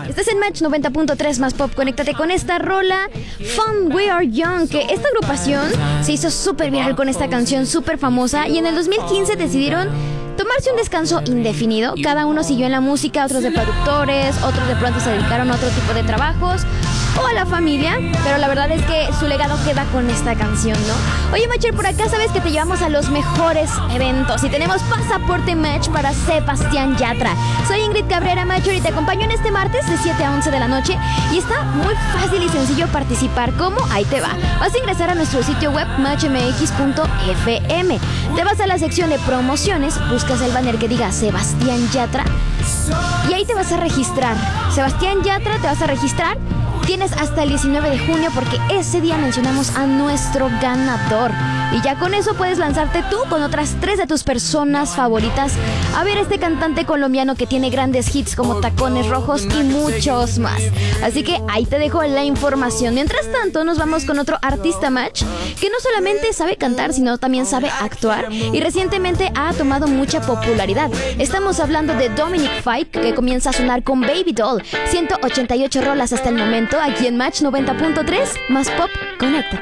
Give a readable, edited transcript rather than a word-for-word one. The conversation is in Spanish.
Estás en Match 90.3 más pop. Conéctate con esta rola, Fun We Are Young, que esta agrupación se hizo súper viral con esta canción súper famosa y en el 2015 decidieron tomarse un descanso indefinido. Cada uno siguió en la música, otros de productores, otros de pronto se dedicaron a otro tipo de trabajos o a la familia, pero la verdad es que su legado queda con esta canción, ¿no? Oye, Matcher, por acá sabes que te llevamos a los mejores eventos y tenemos pasaporte Match para Sebastián Yatra. Soy Ingrid Cabrera, Matcher, y te acompaño en este martes de 7 a 11 de la noche y está muy fácil y sencillo participar. ¿Cómo? Ahí te va. Vas a ingresar a nuestro sitio web matchmx.fm. Te vas a la sección de promociones, buscas el banner que diga Sebastián Yatra y ahí te vas a registrar. Sebastián Yatra, te vas a registrar. Tienes hasta el 19 de junio porque ese día mencionamos a nuestro ganador. Y ya con eso puedes lanzarte tú con otras 3 de tus personas favoritas a ver a este cantante colombiano que tiene grandes hits como Tacones Rojos y muchos más. Así que ahí te dejo la información. Mientras tanto, nos vamos con otro artista Match que no solamente sabe cantar, sino también sabe actuar y recientemente ha tomado mucha popularidad. Estamos hablando de Dominic Fike, que comienza a sonar con Baby Doll. 188 rolas hasta el momento aquí en Match 90.3 más pop. Conéctate.